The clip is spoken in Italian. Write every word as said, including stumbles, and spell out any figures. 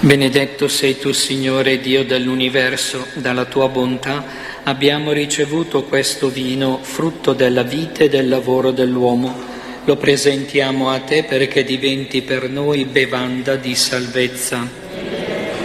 Benedetto sei tu, Signore Dio dell'universo, dalla tua bontà abbiamo ricevuto questo vino, frutto della vita e del lavoro dell'uomo. Lo presentiamo a te perché diventi per noi bevanda di salvezza.